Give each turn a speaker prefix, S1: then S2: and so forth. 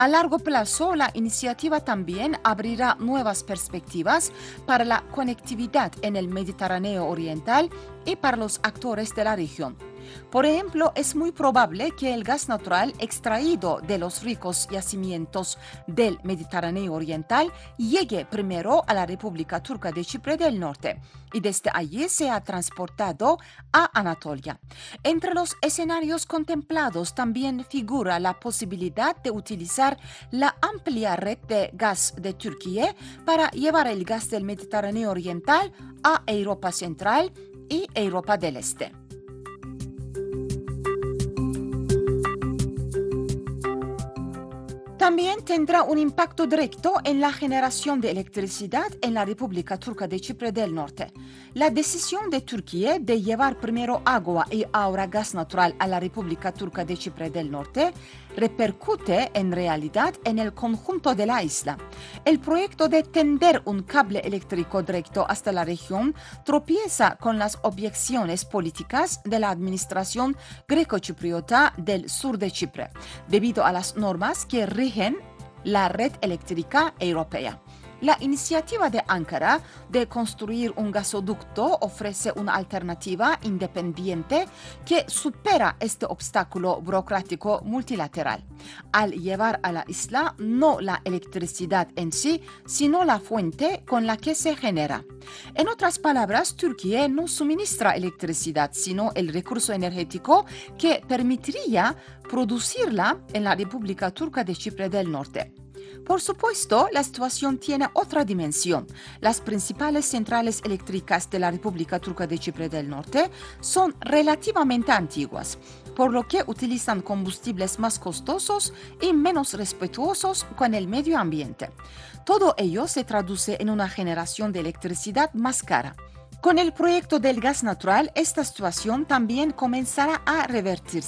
S1: A largo plazo, la iniciativa también abrirá nuevas perspectivas para la conectividad en el Mediterráneo Oriental y para los actores de la región. Por ejemplo, es muy probable que el gas natural extraído de los ricos yacimientos del Mediterráneo Oriental llegue primero a la República Turca de Chipre del Norte y desde allí sea transportado a Anatolia. Entre los escenarios contemplados también figura la posibilidad de utilizar la amplia red de gas de Turquía para llevar el gas del Mediterráneo Oriental a Europa Central y Europa del Este. También tendrá un impacto directo en la generación de electricidad en la República Turca de Chipre del Norte. La decisión de Turquía de llevar primero agua y ahora gas natural a la República Turca de Chipre del Norte repercute en realidad en el conjunto de la isla. El proyecto de tender un cable eléctrico directo hasta la región tropieza con las objeciones políticas de la administración greco-chipriota del sur de Chipre, debido a las normas que rigen la red eléctrica europea. La iniciativa de Ankara de construir un gasoducto ofrece una alternativa independiente que supera este obstáculo burocrático multilateral, al llevar a la isla no la electricidad en sí, sino la fuente con la que se genera. En otras palabras, Turquía no suministra electricidad, sino el recurso energético que permitiría producirla en la República Turca de Chipre del Norte. Por supuesto, la situación tiene otra dimensión. Las principales centrales eléctricas de la República Turca de Chipre del Norte son relativamente antiguas, por lo que utilizan combustibles más costosos y menos respetuosos con el medio ambiente. Todo ello se traduce en una generación de electricidad más cara. Con el proyecto del gas natural, esta situación también comenzará a revertirse.